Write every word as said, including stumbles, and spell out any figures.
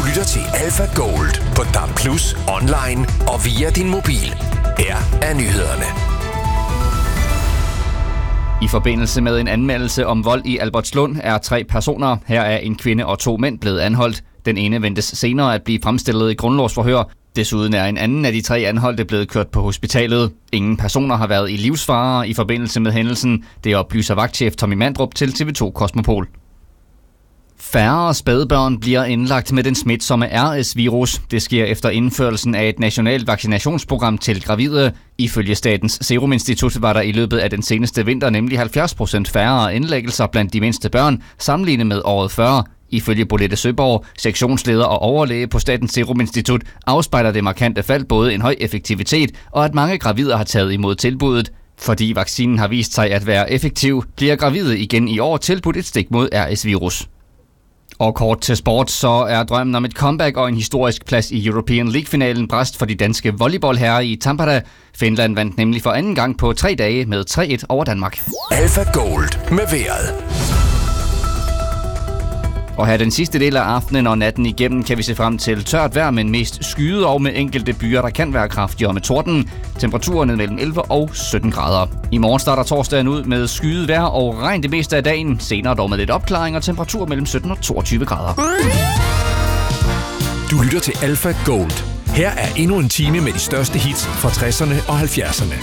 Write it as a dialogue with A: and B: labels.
A: lytter til Alpha Gold på D A B plus, online og via din mobil. Her er nyhederne.
B: I forbindelse med en anmeldelse om vold i Albertslund er tre personer, her er en kvinde og to mænd, blevet anholdt. Den ene ventes senere at blive fremstillet i grundlovsforhør. Desuden er en anden af de tre anholdte blevet kørt på hospitalet. Ingen personer har været i livsfare i forbindelse med hændelsen. Det oplyser vagtchef Tommy Mandrup til T V to Kosmopol. Færre spædbørn bliver indlagt med den smitsomme R S-virus. Det sker efter indførelsen af et nationalt vaccinationsprogram til gravide. Ifølge Statens Serum Institut var der i løbet af den seneste vinter nemlig halvfjerds procent færre indlæggelser blandt de mindste børn, sammenlignet med året før. Ifølge Bolette Søborg, sektionsleder og overlæge på Statens Serum Institut, afspejler det markante fald både en høj effektivitet og at mange gravide har taget imod tilbuddet. Fordi vaccinen har vist sig at være effektiv, bliver gravide igen i år tilbudt et stik mod R S-virus. Og kort til sport, så er drømmen om et comeback og en historisk plads i European League-finalen brast for de danske volleyballherrer i Tampere. Finland vandt nemlig for anden gang på tre dage med tre et over Danmark.
A: Alpha Gold med vejret.
B: Og her den sidste del af aftenen og natten igennem kan vi se frem til tørt vejr, men mest skyet og med enkelte byer, der kan være kraftigere med torden. Temperaturen mellem elleve og sytten grader. I morgen starter torsdagen ud med skyet vejr og regn det meste af dagen. Senere dog med lidt opklaring og temperatur mellem sytten og toogtyve grader.
A: Du lytter til Alpha Gold. Her er endnu en time med de største hits fra tresserne og halvfjerdserne.